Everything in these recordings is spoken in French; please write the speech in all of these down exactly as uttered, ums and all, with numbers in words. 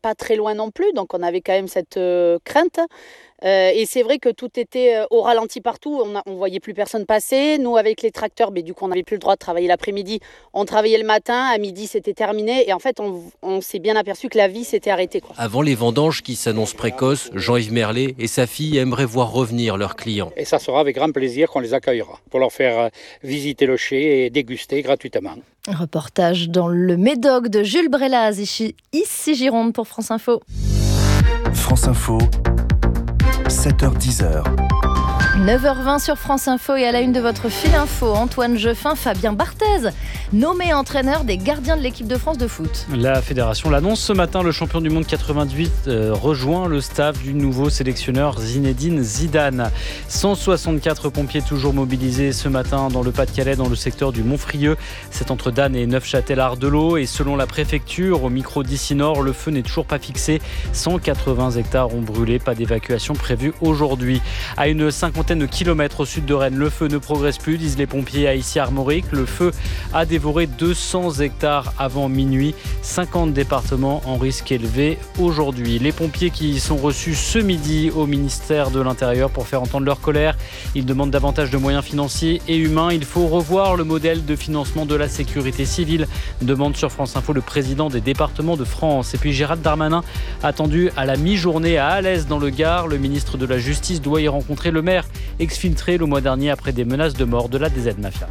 pas très loin non plus, donc on avait quand même cette euh, crainte. Euh, et c'est vrai que tout était euh, au ralenti partout, on ne voyait plus personne passer. Nous, avec les tracteurs, mais du coup, on n'avait plus le droit de travailler l'après-midi. On travaillait le matin, à midi, c'était terminé. Et en fait, on, on s'est bien aperçu que la vie s'était arrêtée, quoi. Avant les vendanges qui s'annoncent précoces, Jean-Yves Merlet et sa fille aimeraient voir revenir leurs clients. Et ça sera avec grand plaisir qu'on les accueillera pour leur faire visiter le chai et déguster gratuitement. Reportage dans le Médoc de Jules Brelaz, ici, ici Gironde pour France Info. France Info. sept heures dix. neuf heures vingt sur France Info et à la une de votre fil info, Antoine Jeffin, Fabien Barthez, nommé entraîneur des gardiens de l'équipe de France de foot. La fédération l'annonce ce matin, le champion du monde quatre-vingt-huit euh, rejoint le staff du nouveau sélectionneur Zinedine Zidane. cent soixante-quatre pompiers toujours mobilisés ce matin dans le Pas-de-Calais, dans le secteur du Montfrieux. C'est entre Dan et Neufchâtel-Ardelot et selon la préfecture, au micro d'ici Nord, le feu n'est toujours pas fixé. cent quatre-vingts hectares ont brûlé, pas d'évacuation prévue aujourd'hui. À une cinquantaine de kilomètres au sud de Rennes, le feu ne progresse plus, disent les pompiers à Issy-Armorique. Le feu a dévoré deux cents hectares avant minuit. cinquante départements en risque élevé aujourd'hui. Les pompiers qui sont reçus ce midi au ministère de l'Intérieur pour faire entendre leur colère. Ils demandent davantage de moyens financiers et humains. Il faut revoir le modèle de financement de la sécurité civile, demande sur France Info le président des départements de France. Et puis Gérald Darmanin, attendu à la mi-journée à Alès dans le Gard. Le ministre de la Justice doit y rencontrer le maire, exfiltré le mois dernier après des menaces de mort de la D Z Mafia.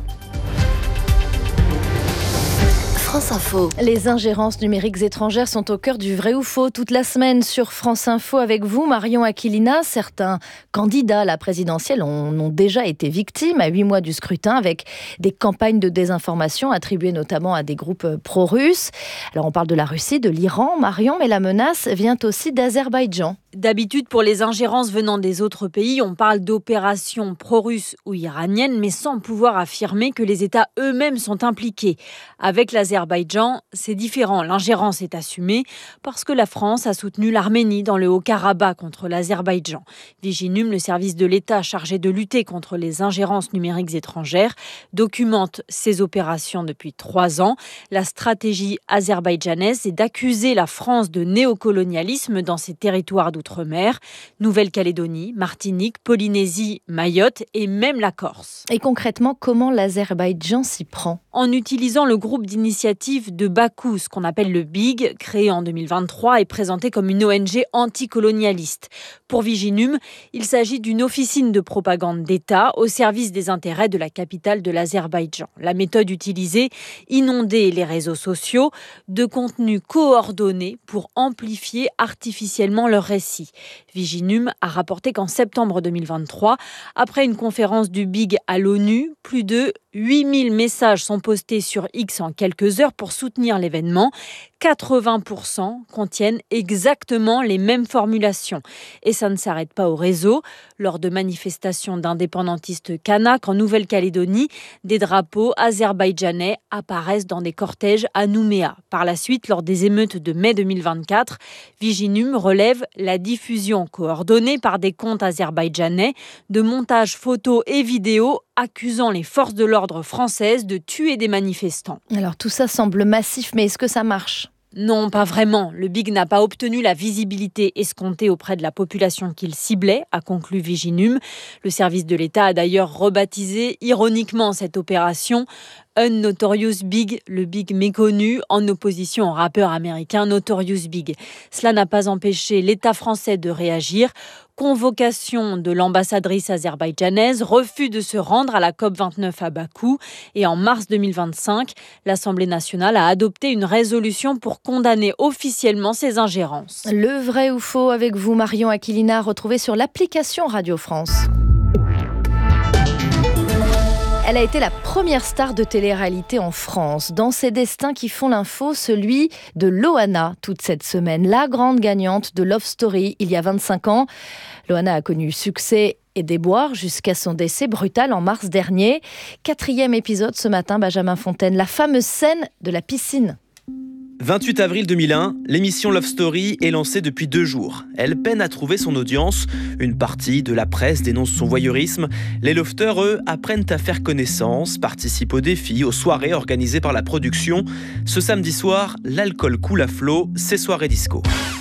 France Info. Les ingérences numériques étrangères sont au cœur du vrai ou faux toute la semaine sur France Info avec vous, Marion Aquilina. Certains candidats à la présidentielle en ont déjà été victimes à huit mois du scrutin avec des campagnes de désinformation attribuées notamment à des groupes pro-russes. Alors on parle de la Russie, de l'Iran, Marion, mais la menace vient aussi d'Azerbaïdjan. D'habitude, pour les ingérences venant des autres pays, on parle d'opérations pro-russes ou iraniennes, mais sans pouvoir affirmer que les États eux-mêmes sont impliqués. Avec l'Azerbaïdjan, c'est différent. L'ingérence est assumée parce que la France a soutenu l'Arménie dans le Haut-Karabakh contre l'Azerbaïdjan. Viginum, le service de l'État chargé de lutter contre les ingérences numériques étrangères, documente ces opérations depuis trois ans. La stratégie azerbaïdjanaise est d'accuser la France de néocolonialisme dans ses territoires d'outre-mer, Nouvelle-Calédonie, Martinique, Polynésie, Mayotte et même la Corse. Et concrètement, comment l'Azerbaïdjan s'y prend ? En utilisant le groupe d'initiative de Bakou, ce qu'on appelle le B I G, créé en deux mille vingt-trois et présenté comme une O N G anticolonialiste. Pour Viginum, il s'agit d'une officine de propagande d'État au service des intérêts de la capitale de l'Azerbaïdjan. La méthode utilisée, inonder les réseaux sociaux de contenus coordonnés pour amplifier artificiellement leur récit. Viginum a rapporté qu'en septembre deux mille vingt-trois, après une conférence du B I G à l'ONU, plus de huit mille messages sont postés sur X en quelques heures pour soutenir l'événement. quatre-vingts pour cent contiennent exactement les mêmes formulations. Et ça ne s'arrête pas au réseau. Lors de manifestations d'indépendantistes kanaks en Nouvelle-Calédonie, des drapeaux azerbaïdjanais apparaissent dans des cortèges à Nouméa. Par la suite, lors des émeutes de mai deux mille vingt-quatre, Viginum relève la diffusion coordonnée par des comptes azerbaïdjanais de montages photos et vidéos accusant les forces de l'ordre françaises de tuer des manifestants. Alors tout ça semble massif, mais est-ce que ça marche ? Non, pas vraiment. Le B I G n'a pas obtenu la visibilité escomptée auprès de la population qu'il ciblait, a conclu Viginum. Le service de l'État a d'ailleurs rebaptisé ironiquement cette opération Unnotorious B I G, le B I G méconnu, en opposition au rappeur américain Notorious Big. Cela n'a pas empêché l'État français de réagir. Convocation de l'ambassadrice azerbaïdjanaise, refus de se rendre à la COP vingt-neuf à Bakou. Et en mars deux mille vingt-cinq, l'Assemblée nationale a adopté une résolution pour condamner officiellement ces ingérences. Le vrai ou faux avec vous, Marion Aquilina, retrouvé sur l'application Radio France. Elle a été la première star de télé-réalité en France. Dans ses destins qui font l'info, celui de Loana, toute cette semaine, la grande gagnante de Love Story il y a vingt-cinq ans. Loana a connu succès et déboires jusqu'à son décès brutal en mars dernier. Quatrième épisode ce matin, Benjamin Fontaine, la fameuse scène de la piscine. vingt-huit avril deux mille un, l'émission Love Story est lancée depuis deux jours. Elle peine à trouver son audience. Une partie de la presse dénonce son voyeurisme. Les lofters, eux, apprennent à faire connaissance, participent aux défis, aux soirées organisées par la production. Ce samedi soir, l'alcool coule à flot, c'est soirée disco.